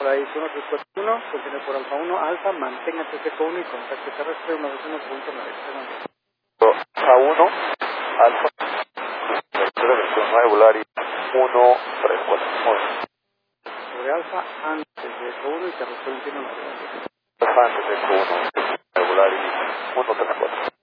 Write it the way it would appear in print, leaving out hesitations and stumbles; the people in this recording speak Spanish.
Por ahí 1341, contiene por alfa 1, alfa, manténgase seco 1 y contacto terrestre 121.9. A 1, alfa, tercera versión 9, Volaris 1, 3, 4, 1. Sobre alfa, antes de eco 1 y terrestre 21.9. Alfa antes de 1, Volaris 1, 3, 4.